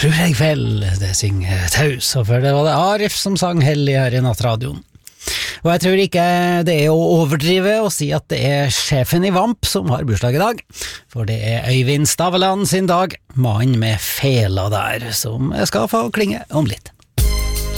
tror jeg vel det synger taus, og for det var det Arif som sang hellig her i nattradioen. Og jeg tror ikke det å overdrive å si at det sjefen i Vamp som har bursdag i dag, for det Øyvind Staveland sin dag, mannen med fela der, som skal få klinge om litt.